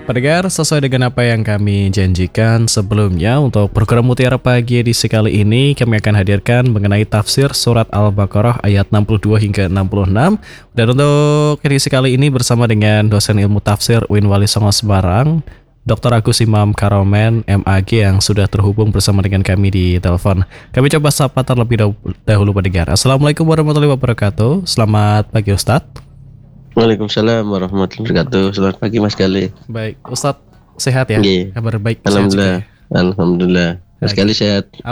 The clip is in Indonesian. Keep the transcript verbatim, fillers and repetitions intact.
Pendengar, sesuai dengan apa yang kami janjikan sebelumnya, untuk program Mutiara Pagi edisi kali ini kami akan hadirkan mengenai tafsir surat Al-Baqarah ayat enam puluh dua hingga enam puluh enam. Dan untuk edisi kali ini bersama dengan dosen ilmu tafsir U I N Wali Songo Semarang, doktor Agus Imam Karomen, M A G, yang sudah terhubung bersama dengan kami di telepon. Kami coba sapa terlebih dahulu pendengar. Assalamualaikum warahmatullahi wabarakatuh. Selamat pagi Ustadz. Waalaikumsalam warahmatullahi wabarakatuh. Selamat pagi Mas Gali. Baik, Ustadz sehat ya? Nggih. Kabar baik. Alhamdulillah. Sehat juga ya? Alhamdulillah. Mas Baik. Gali sehat.